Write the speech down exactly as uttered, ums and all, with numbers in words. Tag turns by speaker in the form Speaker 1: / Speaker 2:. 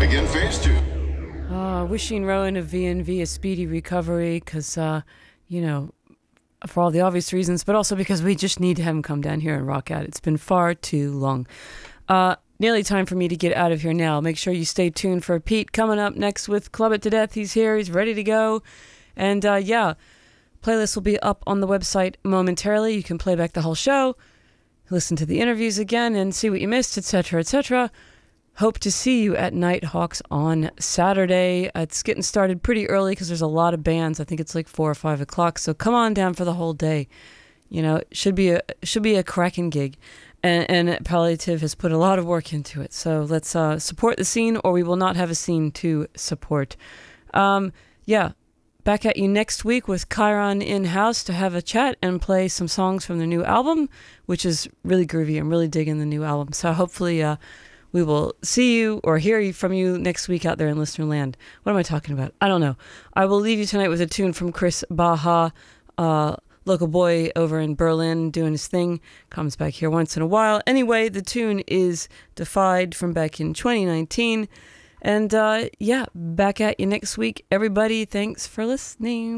Speaker 1: begin phase two.
Speaker 2: Uh, wishing Rowan of V N V a speedy recovery because, uh, you know, for all the obvious reasons, but also because we just need to have him come down here and rock out. It's been far too long. Uh, nearly time for me to get out of here now. Make sure you stay tuned for Pete coming up next with Club It to Death. He's here. He's ready to go. And, uh, yeah, playlist will be up on the website momentarily. You can play back the whole show, listen to the interviews again, and see what you missed, et cetera, et cetera. Hope to see you at Nighthawks on Saturday. It's getting started pretty early because there's a lot of bands. I think it's like four or five o'clock. So come on down for the whole day. You know, it should be a should be a cracking gig, and, and Palliative has put a lot of work into it. So let's uh, support the scene, or we will not have a scene to support. Um, yeah, back at you next week with Chiron in house to have a chat and play some songs from the new album, which is really groovy. I'm really digging the new album. So hopefully. Uh, We will see you or hear you from you next week out there in listener land. What am I talking about? I don't know. I will leave you tonight with a tune from Chris Baha, uh, local boy over in Berlin doing his thing. Comes back here once in a while. Anyway, the tune is Defied from back in twenty nineteen. And uh, yeah, back at you next week. Everybody, thanks for listening.